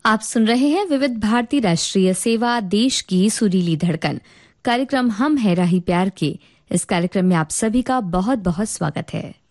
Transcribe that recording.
आप सुन रहे हैं विविध भारती राष्ट्रीय सेवा, देश की सुरीली धड़कन। कार्यक्रम हम है राही प्यार के। इस कार्यक्रम में आप सभी का बहुत बहुत स्वागत है।